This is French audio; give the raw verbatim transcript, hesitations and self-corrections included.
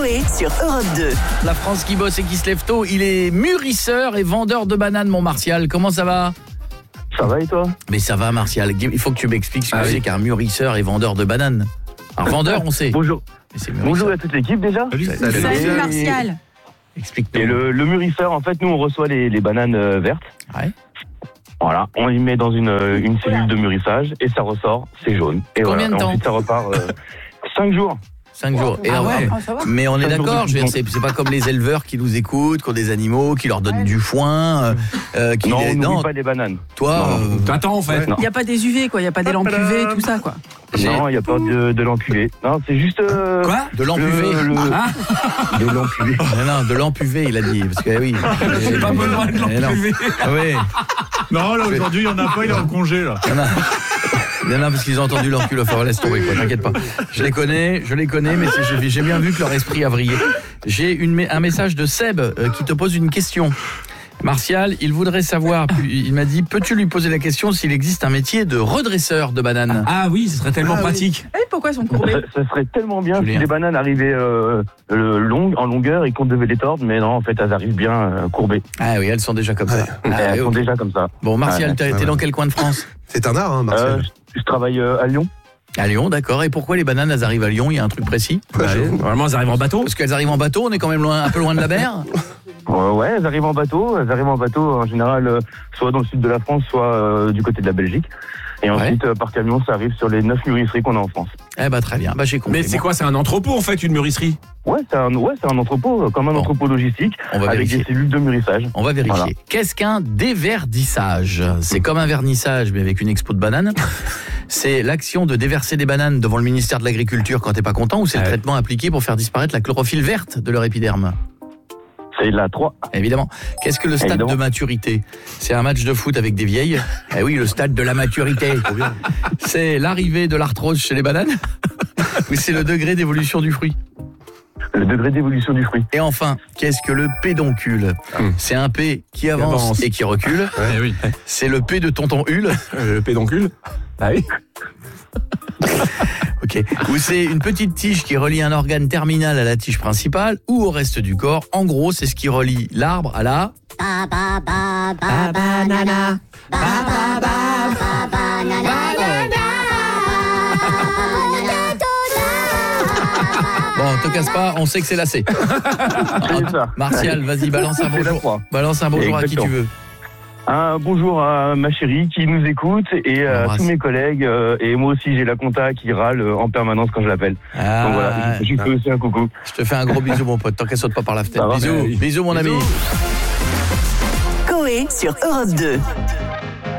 Coé sur Europe deux. La France qui bosse et qui se lève tôt, il est mûrisseur et vendeur de bananes, mon Martial. Comment ça va ? Ça va et toi ? Mais ça va, Martial. Il faut que tu m'expliques ce que Ah c'est oui. qu'un mûrisseur et vendeur de bananes. Un vendeur, on sait. Bonjour. Mais c'est Bonjour à toute l'équipe déjà. Salut, Salut, Et- Martial. Explique-nous. Et le, le mûrisseur, en fait, nous on reçoit les, les bananes euh, vertes. Ouais. Voilà, on les met dans une, euh, une cellule de mûrissage et ça ressort, c'est jaune. Et Combien voilà. de Et temps ensuite ça repart euh, cinq jours. Cinq jours. Et Ah alors, ouais. mais on est Cinq jours d'accord, de je veux dire, cuisson. c'est, c'est pas comme les éleveurs qui nous écoutent, qui ont des animaux, qui leur donnent du foin, euh, euh, qui Non, les... on n'oublie pas les bananes. toi, Non. euh, T'attends en fait. Non. Il n'y a pas des U V, quoi. Il n'y a pas des lampes U V, tout ça, quoi. j'ai Non, il n'y a pas de, de lampe U V. Non, c'est juste... euh, Quoi de lampe le- U V. le- Ah, Des lampes U V. Non, non, de lampe U V, il a dit. Parce que oui. j'ai pas besoin de Eh non. l'enlever. Ah oui. Non, là, aujourd'hui, il n'y en a pas, il est en congé, là. Il y en a, il y en a parce qu'ils ont entendu l'encul. Enfin, laisse tomber, quoi, t'inquiète pas. Je les connais, je les connais, mais c'est- j'ai, j'ai bien vu que leur esprit a vrillé. J'ai une, un message de Seb euh, qui te pose une question. Martial, il voudrait savoir, il m'a dit, peux-tu lui poser la question s'il existe un métier de redresseur de bananes ? Ah oui, ce serait tellement pratique. Eh, pourquoi ils sont courbés? Ça, ça serait tellement bien Julien. si les bananes arrivaient euh, le- longues, en longueur et qu'on devait les tordre, mais non, en fait, elles arrivent bien euh, courbées. Ah oui, elles sont déjà comme ça. Ah, elles oui, sont ok. déjà comme ça. Bon, Martial, Ouais. t'es, t'es dans quel coin de France ? C'est un art, hein, Euh, Martial. je, je travaille euh, à Lyon. À Lyon, d'accord. Et pourquoi les bananes, elles arrivent à Lyon ? Il y a un truc précis ? Ouais, j'avoue. Normalement, ils arrivent en bateau. Parce qu'elles arrivent en bateau, on est quand même loin, un peu loin de la mer. Euh, ouais, elles arrivent en bateau. Elles arrivent en bateau, en général, euh, soit dans le sud de la France, soit euh, du côté de la Belgique. Et ensuite, euh, par camion, ça arrive sur les neuf mûrisseries qu'on a en France. Eh bah très bien, bah j'ai compris. Mais c'est Bon, quoi? C'est un entrepôt en fait, une mûrisserie? Ouais, c'est un, ouais, c'est un entrepôt, euh, comme un Bon. entrepôt logistique, on va avec vérifier. des cellules de mûrissage. On va vérifier. Voilà. Qu'est-ce qu'un déverdissage ? C'est comme un vernissage, mais avec une expo de bananes. C'est l'action de déverser des bananes devant le ministère de l'Agriculture quand t'es pas content, ou c'est Ah le ouais. traitement appliqué pour faire disparaître la chlorophylle verte de leur épiderme ? C'est la trois. Évidemment. Qu'est-ce que le stade Évidemment. de maturité ? C'est un match de foot avec des vieilles. Eh oui, le stade de la maturité. C'est l'arrivée de l'arthrose chez les bananes ? Ou c'est le degré d'évolution du fruit ? Le degré d'évolution du fruit. Et enfin, qu'est-ce que le pédoncule ? Hum. C'est un P qui avance, avance. et qui recule. Eh oui. C'est le P de tonton Hule. Euh, Le pédoncule. Ah oui. Ok. Ou c'est une petite tige qui relie un organe terminal à la tige principale ou au reste du corps. En gros, c'est ce qui relie l'arbre à la... Banana. Bon, te casse pas, on sait que c'est lacé. C'est ça. Martial, vas-y, balance un C'est la bonjour. trois. Balance un bonjour à qui tu Exactement. veux. Un bonjour à ma chérie qui nous écoute et On à l'embrasse. tous mes collègues. euh, et moi aussi, j'ai la compta qui râle euh, en permanence quand je l'appelle. Ah, Donc voilà, je lui fais aussi un coucou. je te fais un gros bisou, mon pote, tant qu'elle saute pas par la Ça fenêtre. va, Bisous, mais oui. bisous, mon ami. Bisous. Coé sur Europe deux.